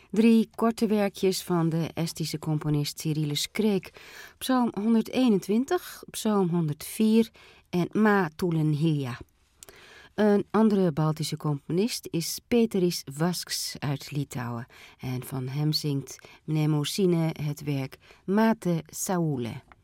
3 korte werkjes van de Estische componist Cyrillus Kreek. Psalm 121, Psalm 104 en Ma Tulen Hilja. Een andere Baltische componist is Peteris Vasks uit Litouwen. En van hem zingt Mnemosine het werk Mate Saule.